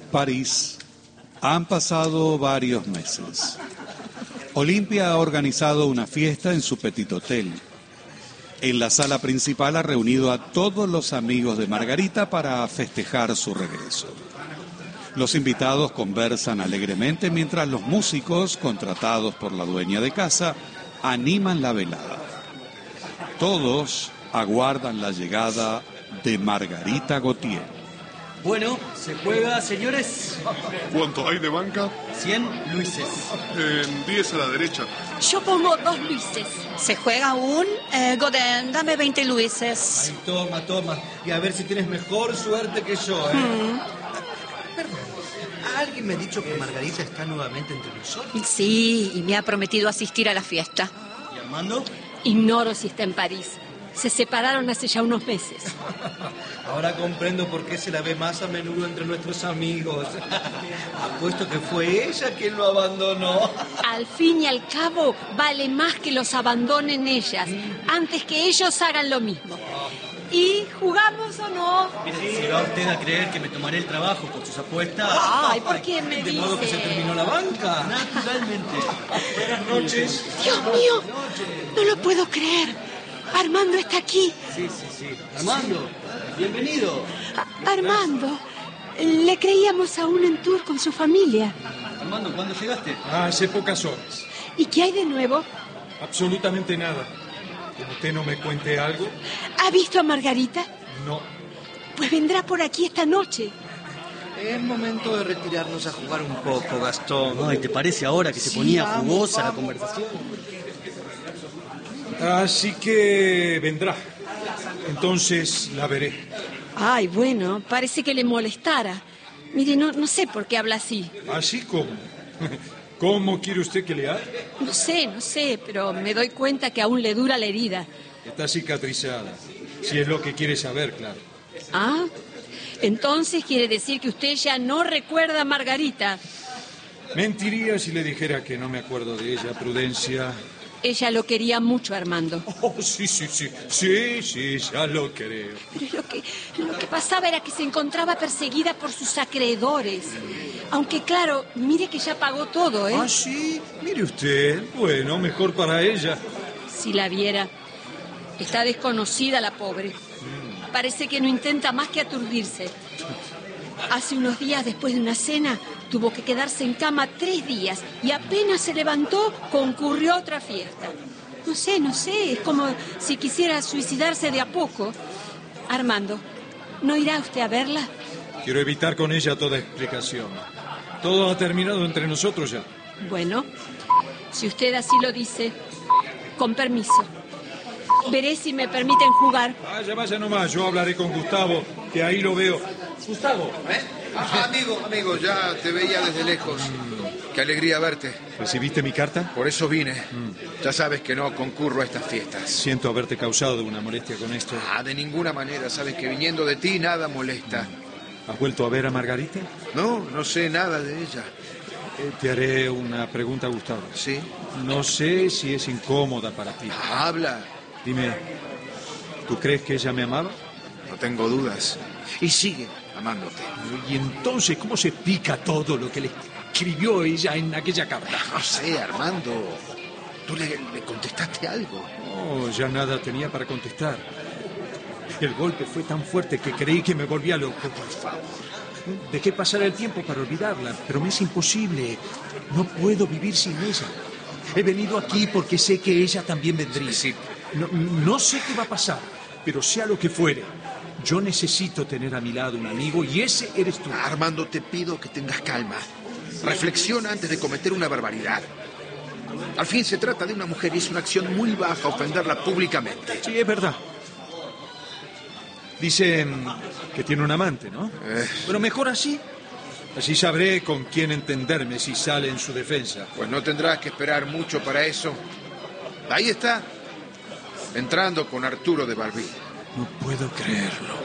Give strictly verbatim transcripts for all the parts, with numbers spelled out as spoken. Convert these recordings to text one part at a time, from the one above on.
París. Han pasado varios meses. Olimpia ha organizado una fiesta en su petit hotel. En la sala principal ha reunido a todos los amigos de Margarita para festejar su regreso. Los invitados conversan alegremente mientras los músicos, contratados por la dueña de casa, animan la velada. Todos aguardan la llegada de Margarita Gautier. Bueno, se juega, señores. ¿Cuánto hay de banca? Cien luises. En diez a la derecha. Yo pongo dos luises. Se juega un... Eh, Godin, dame veinte luises. Ay, toma, toma. Y a ver si tienes mejor suerte que yo, ¿eh? Mm. Perdón. ¿Alguien me ha dicho que Margarita está nuevamente entre nosotros? Sí, y me ha prometido asistir a la fiesta. ¿Y Armando? Ignoro si está en París. Se separaron hace ya unos meses. Ahora comprendo por qué se la ve más a menudo entre nuestros amigos. Apuesto que fue ella quien lo abandonó. Al fin y al cabo, vale más que los abandonen ellas, antes que ellos hagan lo mismo. ¿Y jugamos o no? Mire, si va usted a creer que me tomaré el trabajo por sus apuestas... Ay, ¿por qué me De dice? modo que se terminó la banca. Naturalmente. Buenas noches. Dios mío, no lo puedo creer. Armando está aquí. Sí, sí, sí. Armando, bienvenido. A- Armando, le creíamos aún en tour con su familia. Armando, ¿cuándo llegaste? Hace pocas horas. ¿Y qué hay de nuevo? Absolutamente nada. Que usted no me cuente algo, ¿Ha visto a Margarita? no. Pues vendrá por aquí esta noche. Es momento de retirarnos a jugar un poco, Gastón. Ay, ¿te parece ahora que se ponía vamos, jugosa la vamos. conversación? Así que vendrá. Entonces la veré. Ay, bueno, parece que le molestara. Mire, no, no sé por qué habla así. ¿Así como? ¿Cómo quiere usted que le haga? No sé, no sé, pero me doy cuenta que aún le dura la herida. Está cicatrizada. Si es lo que quiere saber, claro. Ah, entonces quiere decir que usted ya no recuerda a Margarita. Mentiría si le dijera que no me acuerdo de ella, Prudencia. Ella lo quería mucho, Armando. Oh, sí, sí, sí. Sí, sí, ya lo creo. Pero lo que, lo que pasaba era que se encontraba perseguida por sus acreedores. Aunque claro, mire que ya pagó todo, ¿eh? Ah, sí. Mire usted. Bueno, mejor para ella. Si la viera. Está desconocida la pobre. Parece que no intenta más que aturdirse. Hace unos días, después de una cena, tuvo que quedarse en cama tres días y apenas se levantó, concurrió a otra fiesta. No sé, no sé, es como si quisiera suicidarse de a poco. Armando, ¿no irá usted a verla? Quiero evitar con ella toda explicación. Todo ha terminado entre nosotros ya. Bueno, si usted así lo dice, con permiso. Veré si me permiten jugar. Vaya, vaya nomás, yo hablaré con Gustavo, que ahí lo veo. Gustavo, ¿Eh? Ah, amigo, amigo, ya te veía desde lejos. Qué alegría verte. ¿recibiste mi carta? Por eso vine. Ya sabes que no concurro a estas fiestas. Siento haberte causado una molestia con esto. Ah, de ninguna manera. Sabes que viniendo de ti nada molesta. ¿Has vuelto a ver a Margarita? No, no sé nada de ella. Eh, te haré una pregunta, Gustavo. ¿Sí? No sé si es incómoda para ti. Ah, habla. Dime, ¿tú crees que ella me amaba? No tengo dudas. Y sigue amándote. Y entonces, ¿cómo se pica todo lo que le escribió ella en aquella carta? No sé, Armando. ¿Tú le, le contestaste algo? Oh, ya nada tenía para contestar. El golpe fue tan fuerte que creí que me volvía loco. Por favor. Dejé pasar el tiempo para olvidarla, pero me es imposible. No puedo vivir sin ella. He venido aquí porque sé que ella también vendría. Sí. No, no sé qué va a pasar, pero sea lo que fuere, yo necesito tener a mi lado un amigo y ese eres tú. Armando, te pido que tengas calma. Reflexiona antes de cometer una barbaridad. Al fin se trata de una mujer y es una acción muy baja ofenderla públicamente. Sí, es verdad. Dicen que tiene un amante, ¿no? Eh. Pero mejor así. Así sabré con quién entenderme si sale en su defensa. Pues no tendrás que esperar mucho para eso. Ahí está, entrando con Arturo de Barbie. No puedo creerlo.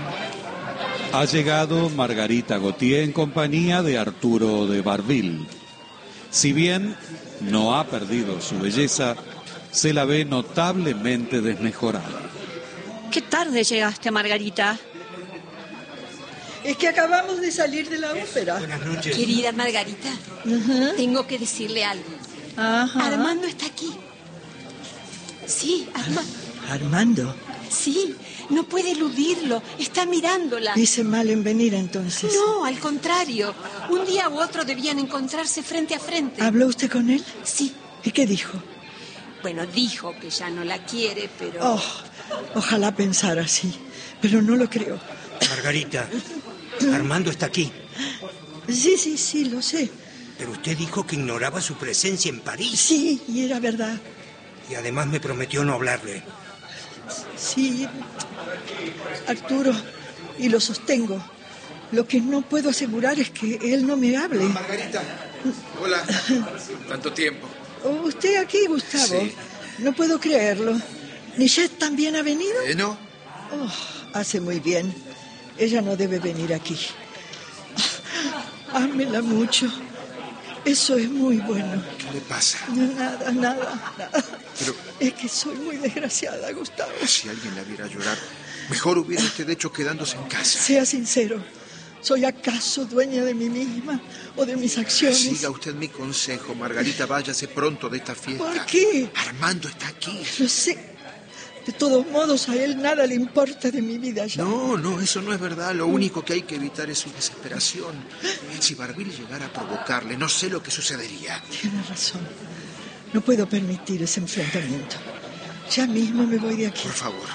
Ha llegado Margarita Gautier en compañía de Arturo de Barville. Si bien no ha perdido su belleza, se la ve notablemente desmejorada. Qué tarde llegaste, Margarita. Es que acabamos de salir de la ópera. Buenas noches. Querida Margarita, Ajá. tengo que decirle algo. Ajá. Armando está aquí. Sí, Armando. Armando. Sí, no puede eludirlo. Está mirándola. Hice mal en venir entonces. No, al contrario. Un día u otro debían encontrarse frente a frente. ¿Habló usted con él? Sí. ¿Y qué dijo? Bueno, dijo que ya no la quiere, pero... Oh, ojalá pensara así, pero no lo creo. Margarita, Armando está aquí. Sí, sí, sí, lo sé. Pero usted dijo que ignoraba su presencia en París. Sí, y era verdad. Y además me prometió no hablarle. Sí, Arturo, y lo sostengo. Lo que no puedo asegurar es que él no me hable. Margarita, hola. Tanto tiempo. Oh, ¿usted aquí, Gustavo? Sí. No puedo creerlo. ¿Nichet también ha venido? ¿Eh, no? Oh, hace muy bien. Ella no debe venir aquí. Ámela mucho. Eso es muy bueno. ¿Qué le pasa? Nada, nada, nada. Pero- Es que soy muy desgraciada, Gustavo. Si alguien la viera llorar, mejor hubiera usted hecho quedándose en casa. Sea sincero. ¿Soy acaso dueña de mí misma o de mis acciones? Siga usted mi consejo, Margarita, váyase pronto de esta fiesta. ¿Por qué? Armando está aquí. Lo sé. De todos modos, a él nada le importa de mi vida ya. No, no, eso no es verdad. Lo único que hay que evitar es su desesperación. Si Barbil llegara a provocarle, no sé lo que sucedería. Tiene razón. No puedo permitir ese enfrentamiento. Ya mismo me voy de aquí. Por favor.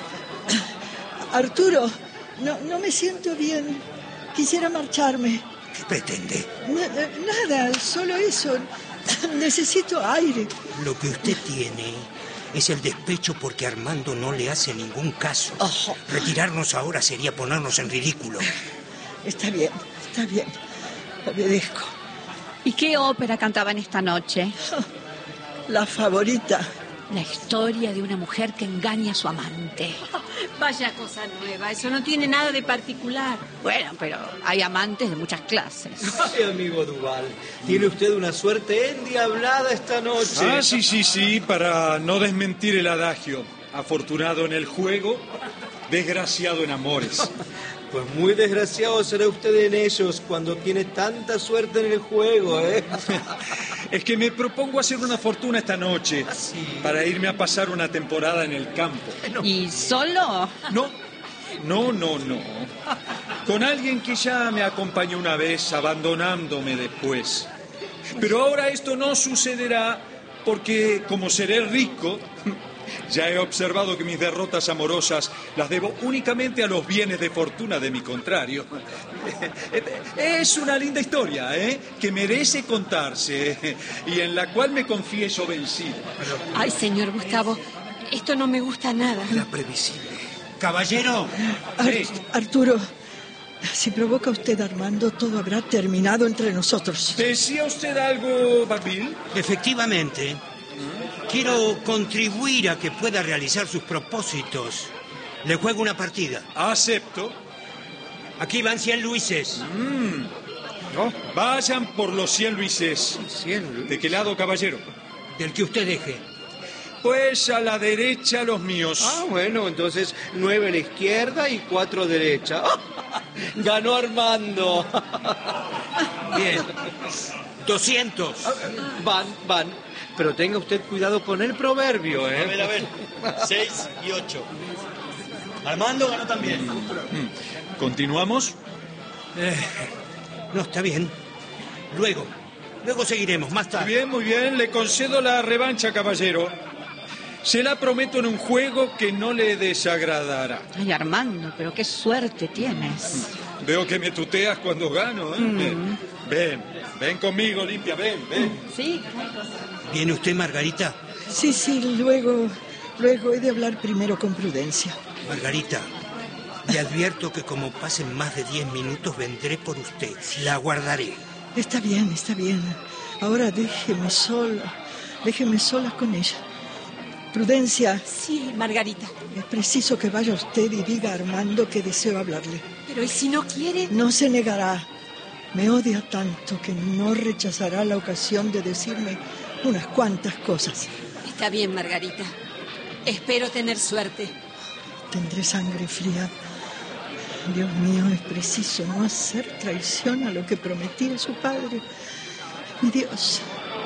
Arturo, no, no me siento bien. Quisiera marcharme. ¿Qué pretende? Na- nada, solo eso. Necesito aire. Lo que usted tiene es el despecho porque Armando no le hace ningún caso. Ojo. Retirarnos ahora sería ponernos en ridículo. Está bien, está bien. Obedezco. ¿Y qué ópera cantaban esta noche? La favorita. La historia de una mujer que engaña a su amante. Vaya cosa nueva, eso no tiene nada de particular. Bueno, pero hay amantes de muchas clases. Ay, amigo Duval, tiene usted una suerte endiablada esta noche. Ah, sí, sí, sí, para no desmentir el adagio. Afortunado en el juego, desgraciado en amores. Pues muy desgraciado será usted en ellos cuando tiene tanta suerte en el juego, ¿eh? Es que me propongo hacer una fortuna esta noche para irme a pasar una temporada en el campo. ¿Y solo? No, no, no, no. Con alguien que ya me acompañó una vez, abandonándome después. Pero ahora esto no sucederá porque, como seré rico, ya he observado que mis derrotas amorosas las debo únicamente a los bienes de fortuna de mi contrario. Es una linda historia, ¿eh? Que merece contarse y en la cual me confieso vencido. Ay, señor Gustavo, esto no me gusta nada. Era previsible. Caballero. Ar- Sí. Arturo, si provoca usted a Armando, todo habrá terminado entre nosotros. ¿Decía usted algo, Barbil? Efectivamente. Quiero contribuir a que pueda realizar sus propósitos. Le juego una partida. Acepto. Aquí van cien luises. ¿No? Vayan por los cien luises. Cien. ¿De qué lado, caballero? Del que usted deje. Pues a la derecha los míos. Ah, bueno, entonces nueve a la izquierda y cuatro derecha. Ganó Armando. Bien. Doscientos. Van, van. Pero tenga usted cuidado con el proverbio, ¿eh? A ver, a ver. Seis y ocho. Armando ganó también. ¿Continuamos? No, está bien. Luego. Luego seguiremos, más Muy tarde. bien, muy bien. Le concedo la revancha, caballero. Se la prometo en un juego que no le desagradará. Ay, Armando, pero qué suerte tienes. Veo que me tuteas cuando gano, ¿eh? Ven, ven, ven conmigo, Limpia, ven, ven. Sí, ¿Viene usted, Margarita? Sí, sí, luego, luego he de hablar primero con prudencia. Margarita, le advierto que como pasen más de diez minutos vendré por usted. La aguardaré. Está bien, está bien. Ahora déjeme sola, déjeme sola con ella. Prudencia, Sí, Margarita. es preciso que vaya usted y diga a Armando que deseo hablarle. Pero ¿y si no quiere? No se negará. Me odia tanto que no rechazará la ocasión de decirme unas cuantas cosas. Está bien, Margarita. Espero tener suerte. Tendré sangre fría. Dios mío, es preciso no hacer traición a lo que prometí a su padre. Mi Dios.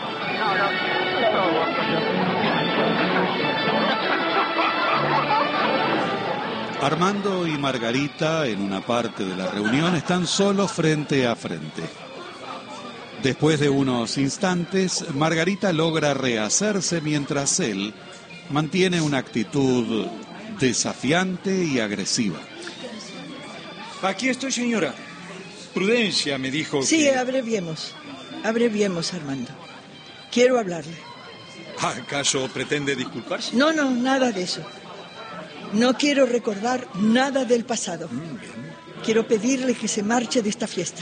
Armando y Margarita, en una parte de la reunión, están solos frente a frente. Después de unos instantes, Margarita logra rehacerse mientras él mantiene una actitud desafiante y agresiva. Aquí estoy, señora. Prudencia me dijo Sí, que... abreviemos. Abreviemos, Armando. Quiero hablarle. ¿Acaso pretende disculparse? No, no, nada de eso. No quiero recordar nada del pasado. Quiero pedirle que se marche de esta fiesta.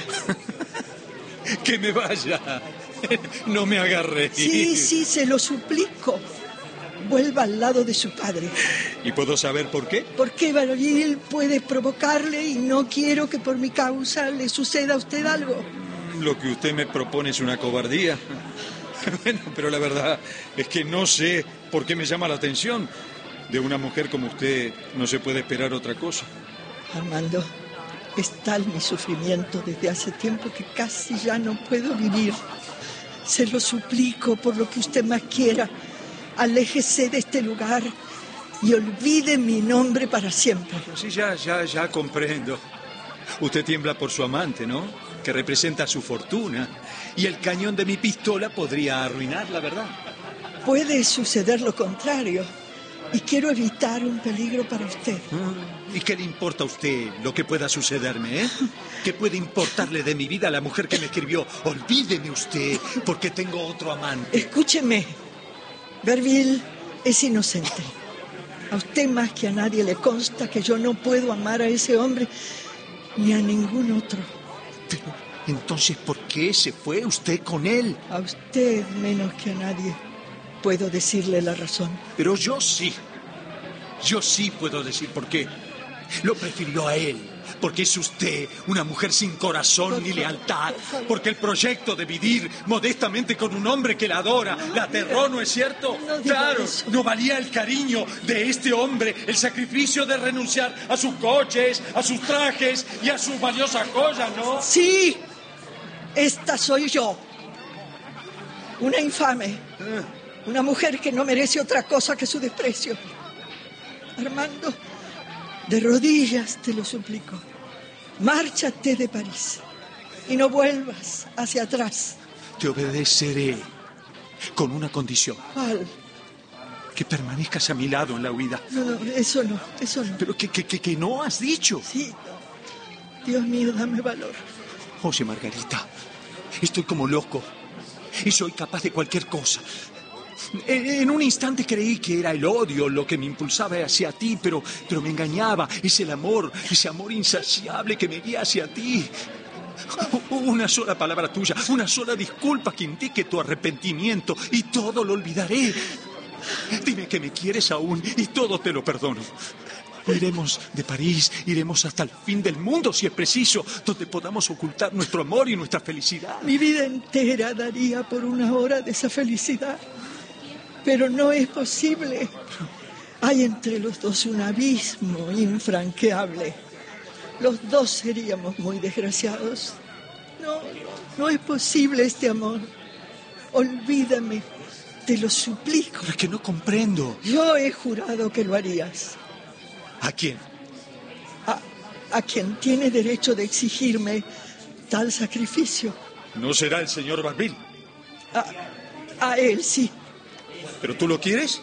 Que me vaya. No me agarre. Sí, sí, se lo suplico. Vuelva al lado de su padre. ¿Y puedo saber por qué? Porque Baril puede provocarle y no quiero que por mi causa le suceda a usted algo. Lo que usted me propone es una cobardía. Bueno, pero la verdad es que no sé por qué me llama la atención. De una mujer como usted no se puede esperar otra cosa. Armando, es tal mi sufrimiento desde hace tiempo que casi ya no puedo vivir. Se lo suplico por lo que usted más quiera. Aléjese de este lugar y olvide mi nombre para siempre. Sí, ya, ya, ya comprendo. Usted tiembla por su amante, ¿no? Que representa su fortuna. Y el cañón de mi pistola podría arruinarla, ¿verdad? Puede suceder lo contrario. Y quiero evitar un peligro para usted. ¿Y qué le importa a usted lo que pueda sucederme, eh? ¿Qué puede importarle de mi vida a la mujer que me escribió? Olvídeme usted, porque tengo otro amante. Escúcheme. Verville es inocente. A usted más que a nadie le consta que yo no puedo amar a ese hombre ni a ningún otro. Pero, entonces, ¿por qué se fue usted con él? A usted menos que a nadie puedo decirle la razón. Pero yo sí. Yo sí puedo decir por qué. Lo prefirió a él. Porque es usted una mujer sin corazón ni lealtad. Porque el proyecto de vivir modestamente con un hombre que la adora, la aterró, ¿no es cierto? Claro, no valía el cariño de este hombre, el sacrificio de renunciar a sus coches, a sus trajes y a sus valiosas joyas, ¿no? Sí, esta soy yo. Una infame. Una mujer que no merece otra cosa que su desprecio. Armando, de rodillas te lo suplico. Márchate de París y no vuelvas hacia atrás. Te obedeceré con una condición. ¿Cuál? Que permanezcas a mi lado en la huida. No, no, eso no, eso no. Pero que, que, que, que no has dicho. Sí. Dios mío, dame valor. Oye, Margarita, estoy como loco y soy capaz de cualquier cosa. En un instante creí que era el odio lo que me impulsaba hacia ti, pero, pero me engañaba. Es el amor, ese amor insaciable que me guía hacia ti. Una sola palabra tuya, una sola disculpa que indique tu arrepentimiento y todo lo olvidaré. Dime que me quieres aún y todo te lo perdono. Iremos de París, iremos hasta el fin del mundo si es preciso, donde podamos ocultar nuestro amor y nuestra felicidad. Mi vida entera daría por una hora de esa felicidad. Pero no es posible. Hay entre los dos un abismo infranqueable. Los dos seríamos muy desgraciados. No, no es posible este amor. Olvídame, te lo suplico. Pero es que no comprendo. Yo he jurado que lo harías. ¿A quién? A, a quien tiene derecho de exigirme tal sacrificio. ¿No será el señor Barville? A, a él, sí. ¿Pero tú lo quieres?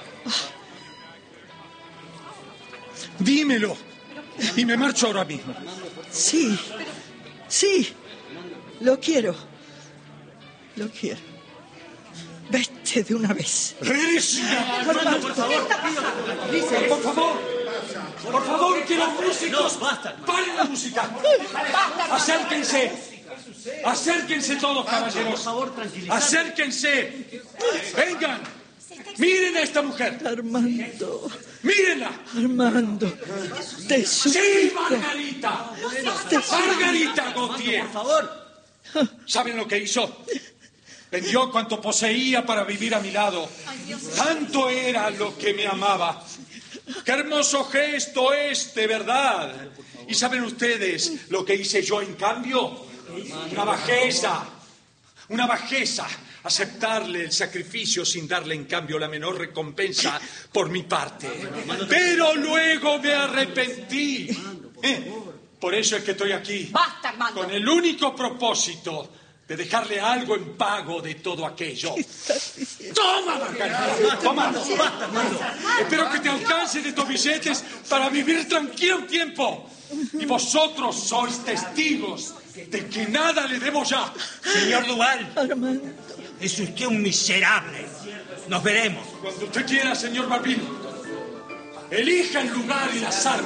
Dímelo. Y me marcho ahora mismo. Sí, sí, lo quiero. Lo quiero. Vete de una vez. ¡Regresa! Armando, por favor. Por favor. Por favor, que los músicos... No, basta. ¡Paren la música! ¡Acérquense! ¡Acérquense todos, caballeros! Por favor, tranquilízate. ¡Acérquense! ¡Vengan! ¡Miren a esta mujer! Armando. ¡Mírenla! Armando, te suplico. ¡Sí, Margarita! Te ¡Margarita Gautier! Por favor. ¿Saben lo que hizo? Vendió cuanto poseía para vivir a mi lado. Tanto era lo que me amaba. ¡Qué hermoso gesto este, verdad! ¿Y saben ustedes lo que hice yo en cambio? Una bajeza, una bajeza. Aceptarle el sacrificio sin darle en cambio la menor recompensa por mi parte. Pero luego me arrepentí. ¿Eh? Por eso es que estoy aquí. ¡Basta, Armando! Con el único propósito de dejarle algo en pago de todo aquello. ¡Toma, Margarita! ¡Toma! Espero que te alcancen estos billetes para vivir tranquilo un tiempo. Y vosotros sois testigos de que nada le debo ya. Señor Duval, Armando. es usted un miserable. Nos veremos. Cuando usted quiera, señor Barbín. Elija el lugar y las armas.